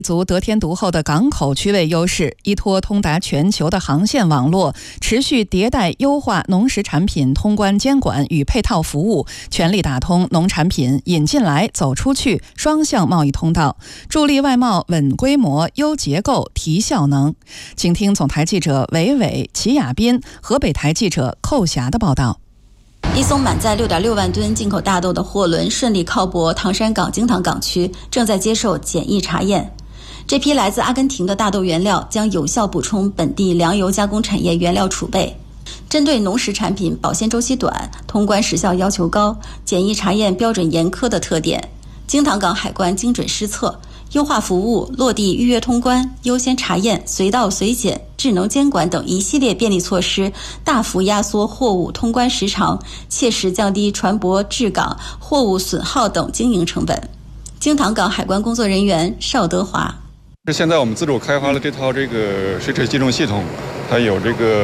足得天独厚的港口区位优势，依托通达全球的航线网络，持续迭代优化农食产品通关监管与配套服务，全力打通农产品引进来走出去双向贸易通道，助力外贸稳规模、优结构、提效能。请听总台记者韦伟、齐亚斌、河北台记者寇霞的报道。 一艘满载6.6万吨进口大豆的货轮顺利靠泊唐山港京塘港区，正在接受检疫查验。这批来自阿根廷的大豆原料将有效补充本地粮油加工产业原料储备。针对农食产品保鲜周期短、通关时效要求高、检疫查验标准严苛的特点，京塘港海关精准施策，优化服务，落地预约通关、优先查验、随到随检、智能监管等一系列便利措施，大幅压缩货物通关时长，切实降低船舶滞港、货物损耗等经营成本。京塘港海关工作人员邵德华： 现在我们自主开发了这套水车记录系统，还有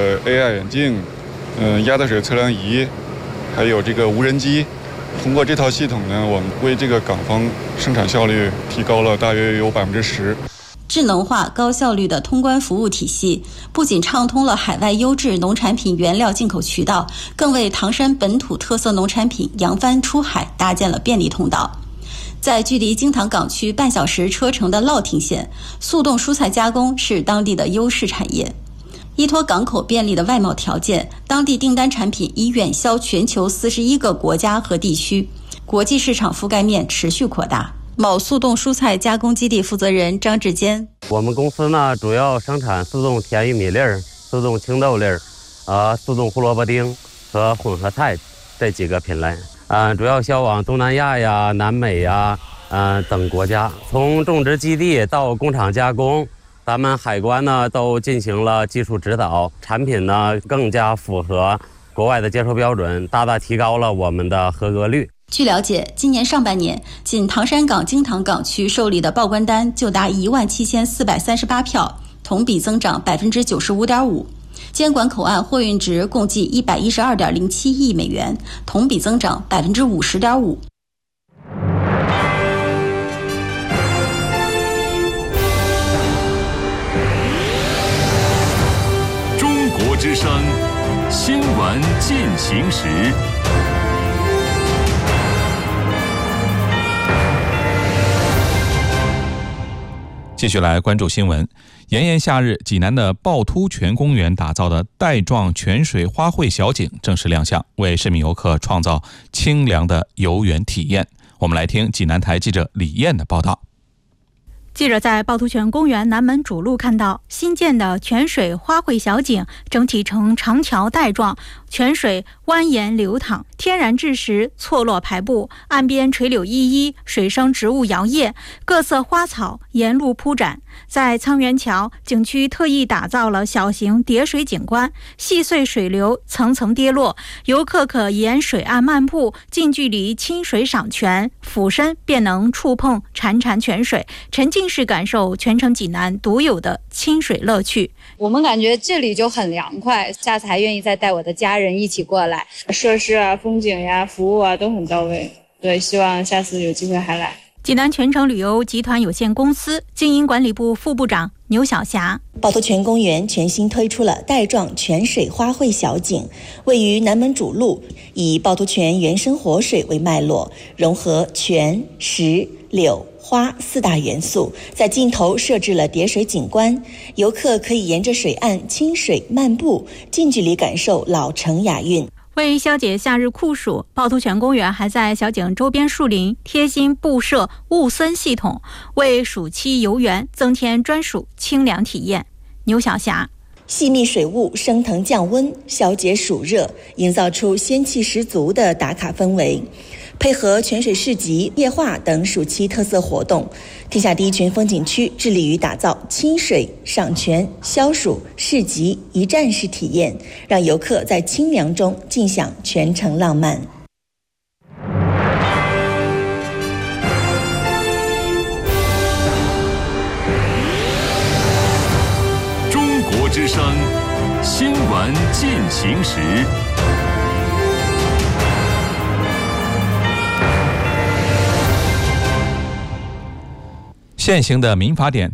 AI 眼镜，压得水测量仪，还有无人机。通过这套系统呢，我们为港方生产效率提高了大约有10%。 智能化、高效率的通关服务体系，不仅畅通了海外优质农产品原料进口渠道，更为唐山本土特色农产品扬帆出海搭建了便利通道。在距离京塘港区半小时车程的乐亭县，速冻蔬菜加工是当地的优势产业。依托港口便利的外贸条件，当地订单产品已远销全球41个国家和地区，国际市场覆盖面持续扩大。某速冻蔬菜加工基地负责人张志坚： 我们公司呢，主要生产速冻甜玉米粒儿、速冻青豆粒儿、速冻胡萝卜丁和混合菜这几个品类。主要销往东南亚呀、南美呀、等国家。从种植基地到工厂加工，咱们海关呢都进行了技术指导，产品呢更加符合国外的接收标准，大大提高了我们的合格率。 据了解，今年上半年，仅唐山港京塘港区受理的报关单就达17438票，同比增长95.5%。监管口岸货运值共计112.07亿美元，同比增长50.5%。 中国之声新闻进行时。 继续来关注新闻。炎炎夏日，济南的趵突泉公园打造的带状泉水花卉小景正式亮相，为市民游客创造清凉的游园体验。我们来听济南台记者李艳的报道。 记者在趵突泉公园南门主路看到新建的泉水花卉小景，整体呈长条带状，泉水蜿蜒流淌，天然质石错落排布，岸边垂柳依依，水生植物摇曳，各色花草沿路铺展。在沧源桥，景区特意打造了小型叠水景观，细碎水流层层跌落，游客可沿水岸漫步，近距离亲水赏泉，俯身便能触碰潺潺泉水，沉浸式感受全城济南独有的清水乐趣。 我们感觉这里就很凉快，下次还愿意再带我的家人一起过来，设施啊、风景呀、服务啊都很到位。对，希望下次有机会还来。 济南全城旅游集团有限公司经营管理部副部长牛晓霞： 趵突泉公园全新推出了带状泉水花卉小景，位于南门主路，以趵突泉原生活水为脉络，融合泉、石、柳、花4大元素，在尽头设置了叠水景观，游客可以沿着水岸清水漫步，近距离感受老城雅韵。 为消解夏日酷暑，趵突泉公园还在小景周边树林贴心布设雾森系统，为暑期游园增添专属清凉体验。牛晓霞： 细密水雾升腾降温，消解暑热，营造出仙气十足的打卡氛围。配合泉水市集、夜话等暑期特色活动，天下第一泉风景区致力于打造清水、赏泉、消暑、市集一站式体验，让游客在清凉中尽享全城浪漫。 中国之声新闻进行时。 现行的民法典